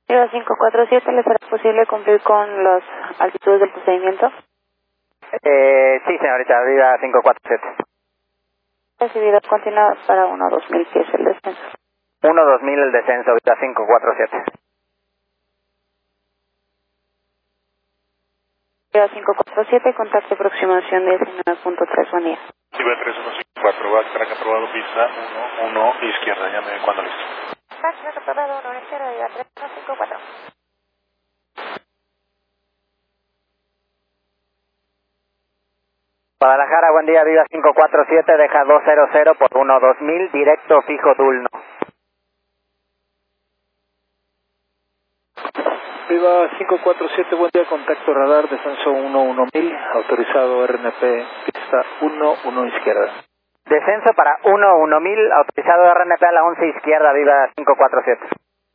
Viva 547, ¿le será posible cumplir con las altitudes del procedimiento? Sí, señorita, Viva 547. Recibida continua para 1-2000 pies el descenso. 1-2000 el descenso, Viva 547. Viva 547, contacto aproximación 19.3, buen día. Viva 3154, va a estar aprobado, pista 1 izquierda, llame cuando listo. Track aprobado, 1 izquierda, Viva 3154. Guadalajara, buen día, Viva 547, deja 200 por 1-2000, directo fijo Dulno. Viva 547, buen día, contacto radar, descenso 1-1000, autorizado RNP, pista 1 izquierda. Descenso para 1-1000, autorizado RNP a la 11 izquierda, Viva 547.